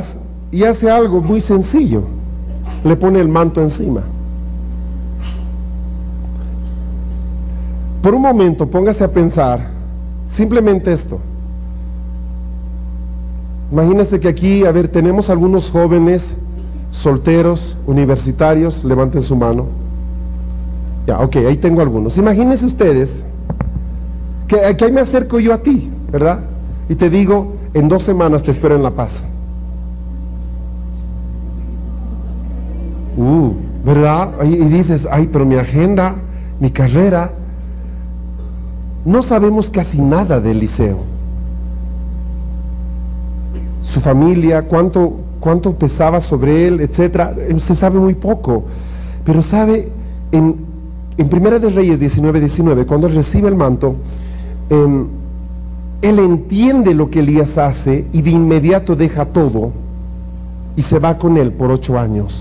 Elías y hace algo muy sencillo, le pone el manto encima. Por un momento póngase a pensar simplemente esto. Imagínense que aquí, a ver, tenemos algunos jóvenes solteros, universitarios, levanten su mano. Ya, ok, ahí tengo algunos. Imagínense ustedes que ahí me acerco yo a ti, ¿verdad? Y te digo, en 2 semanas te espero en La Paz. ¿Verdad? Y dices, ay, pero mi agenda, mi carrera. No sabemos casi nada de Eliseo. Su familia, cuánto pesaba sobre él, etcétera, se sabe muy poco. Pero sabe, en Primera de Reyes 19:19, cuando él recibe el manto, él entiende lo que Elías hace y de inmediato deja todo y se va con él por 8 años.